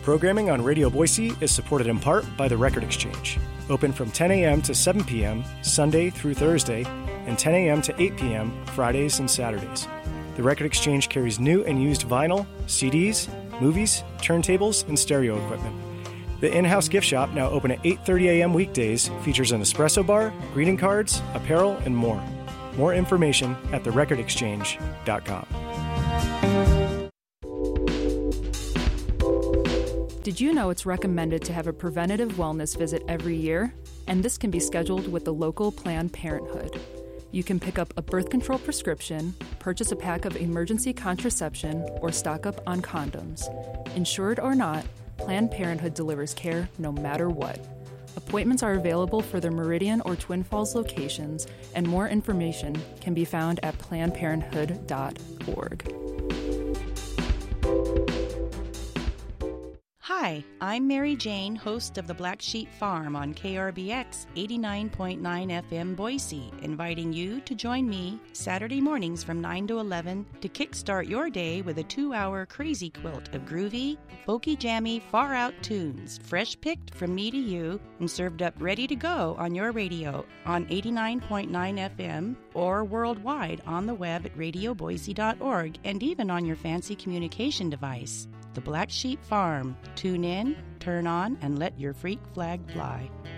Programming on Radio Boise is supported in part by the Record Exchange. Open from 10 a.m. to 7 p.m. Sunday through Thursday, and 10 a.m. to 8 p.m. Fridays and Saturdays. The Record Exchange carries new and used vinyl, CDs, movies, turntables, and stereo equipment. The in-house gift shop, now open at 8:30 a.m. weekdays, features an espresso bar, greeting cards, apparel, and more. More information at therecordexchange.com. Did you know it's recommended to have a preventative wellness visit every year? And this can be scheduled with the local Planned Parenthood. You can pick up a birth control prescription, purchase a pack of emergency contraception, or stock up on condoms. Insured or not, Planned Parenthood delivers care no matter what. Appointments are available for their Meridian or Twin Falls locations, and more information can be found at plannedparenthood.org. Hi, I'm Mary Jane, host of the Black Sheep Farm on KRBX 89.9 FM Boise, inviting you to join me Saturday mornings from 9 to 11 to kickstart your day with a 2-hour crazy quilt of groovy, folky jammy, far-out tunes, fresh picked from me to you and served up ready to go on your radio on 89.9 FM or worldwide on the web at radioboise.org and even on your fancy communication device. The Black Sheep Farm. Tune in, turn on, and let your freak flag fly.